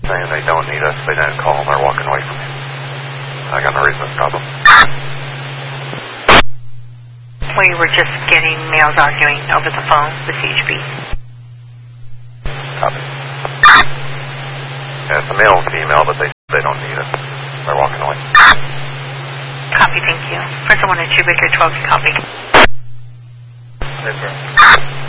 saying they don't need us. They didn't call them. They're walking away from me. I got no reason to stop them. We were just getting males arguing over the phone with CHP. Copy. Yeah, it's a male and female, but they don't need us. They're walking away. Copy, thank you. Person 1 and 2, Baker 12, copy. Yes, sir.